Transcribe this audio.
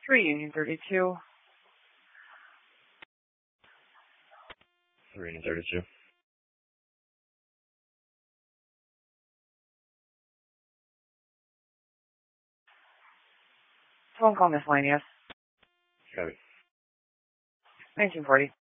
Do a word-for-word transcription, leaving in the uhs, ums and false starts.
three Union thirty-two. three Union thirty-two. Phone call miscellaneous. Copy. nineteen forty.